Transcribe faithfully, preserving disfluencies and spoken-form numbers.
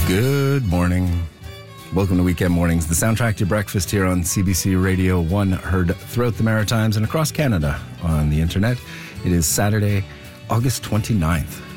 Good morning. Welcome to Weekend Mornings, the soundtrack to breakfast here on C B C Radio one, heard throughout the Maritimes and across Canada on the internet. It is Saturday, August twenty-ninth.